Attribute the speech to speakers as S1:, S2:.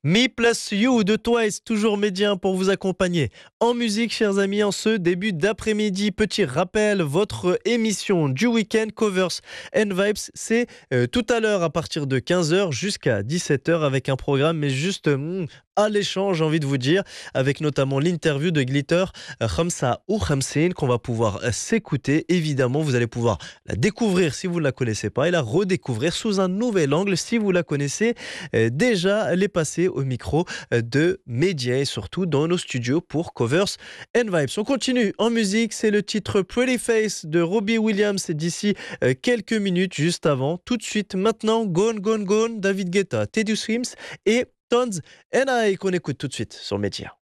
S1: Me plus you de Twice, toujours médien pour vous accompagner en musique, chers amis, en ce début d'après-midi. Petit rappel, votre émission du week-end Covers and Vibes, c'est tout à l'heure à partir de 15h jusqu'à 17h avec un programme, mais juste alléchant, j'ai envie de vous dire, avec notamment l'interview de Glitter Khamsa ou Khamsin qu'on va pouvoir s'écouter. Évidemment, vous allez pouvoir la découvrir si vous ne la connaissez pas et la redécouvrir sous un nouvel angle si vous la connaissez déjà. Elle est passée au micro de médias et surtout dans nos studios pour Covers and Vibes. On continue en musique, c'est le titre Pretty Face de Robbie Williams d'ici quelques minutes juste avant. Tout de suite maintenant, Gone Gone Gone, David Guetta, Teddy Swims et Tones and I qu'on écoute tout de suite sur Média.